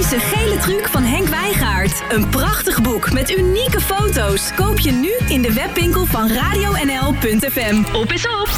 De Gele Truc van Henk Wijngaard. Een prachtig boek met unieke foto's. Koop je nu in de webwinkel van radionl.fm. Op is op!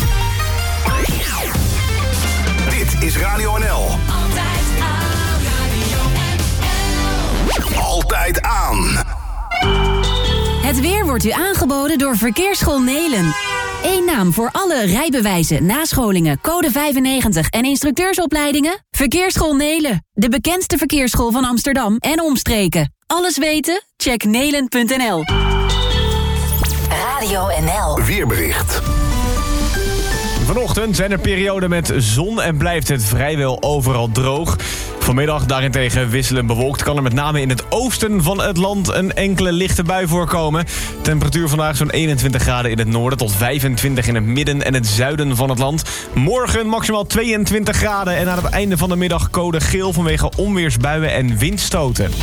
Dit is Radio NL. Altijd aan Radio NL. Altijd aan. Het weer wordt u aangeboden door Verkeersschool Nelen. Eén naam voor alle rijbewijzen, nascholingen, code 95 en instructeursopleidingen? Verkeersschool Nelen, de bekendste verkeersschool van Amsterdam en omstreken. Alles weten? Check nelen.nl. Radio NL. Weerbericht. Vanochtend zijn er perioden met zon en blijft het vrijwel overal droog. Vanmiddag daarentegen wisselend bewolkt. Kan er met name in het oosten van het land een enkele lichte bui voorkomen. Temperatuur vandaag zo'n 21 graden in het noorden tot 25 in het midden en het zuiden van het land. Morgen maximaal 22 graden en aan het einde van de middag code geel vanwege onweersbuien en windstoten.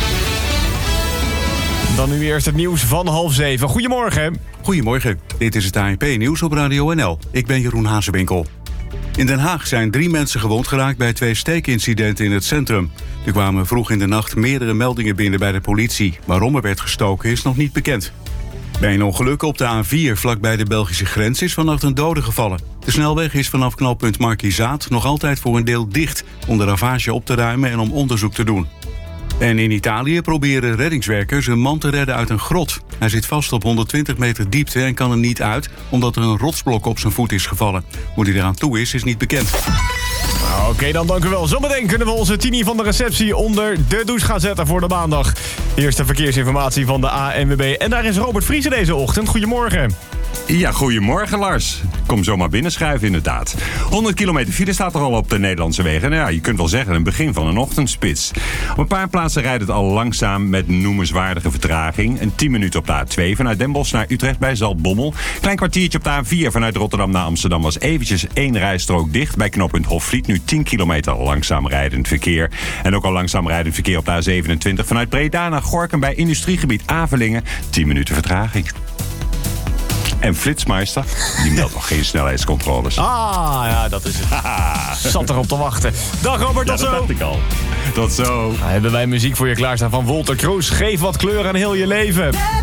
Dan nu eerst het nieuws van 6:30. Goedemorgen. Goedemorgen, dit is het ANP-nieuws op Radio NL. Ik ben Jeroen Hazewinkel. In Den Haag zijn 3 mensen gewond geraakt bij 2 steekincidenten in het centrum. Er kwamen vroeg in de nacht meerdere meldingen binnen bij de politie. Waarom er werd gestoken is nog niet bekend. Bij een ongeluk op de A4 vlakbij de Belgische grens is vannacht een dode gevallen. De snelweg is vanaf knooppunt Markizaat nog altijd voor een deel dicht om de ravage op te ruimen en om onderzoek te doen. En in Italië proberen reddingswerkers een man te redden uit een grot. Hij zit vast op 120 meter diepte en kan er niet uit omdat er een rotsblok op zijn voet is gevallen. Hoe hij eraan toe is niet bekend. Oké, dan dank u wel. Zometeen kunnen we onze Tini van de receptie onder de douche gaan zetten voor de maandag. Eerste verkeersinformatie van de ANWB. En daar is Robert Vriesen deze ochtend. Goedemorgen. Ja, goedemorgen Lars. Kom zomaar binnenschuiven inderdaad. 100 kilometer file staat er al op de Nederlandse wegen. Nou ja, je kunt wel zeggen een begin van een ochtendspits. Op een paar plaatsen rijdt het al langzaam met noemenswaardige vertraging. Een 10 minuten op de A2 vanuit Den Bosch naar Utrecht bij Zaltbommel. Klein kwartiertje op de A4 vanuit Rotterdam naar Amsterdam was eventjes 1 rijstrook dicht bij knooppunt Hofvliet. Nu 10 kilometer langzaam rijdend verkeer. En ook al langzaam rijdend verkeer op de A27 vanuit Breda naar Gorinchem bij industriegebied Avelingen. 10 minuten vertraging. En Flitsmeister, die meldt nog geen snelheidscontroles. Ah, ja, dat is het. Zat erop te wachten. Dag Robert, tot zo. Dat dacht ik al. Tot zo. Nou, hebben wij muziek voor je klaarstaan van Wolter Kroes. Geef wat kleur aan heel je leven.